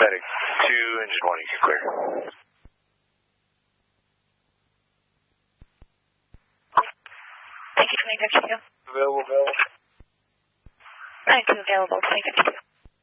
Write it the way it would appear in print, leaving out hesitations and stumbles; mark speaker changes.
Speaker 1: Medic 2, engine 1, EQ clear.
Speaker 2: Thank you, 20 Dexter 2.
Speaker 1: Available.
Speaker 2: 92 available, 20 Dexter 2.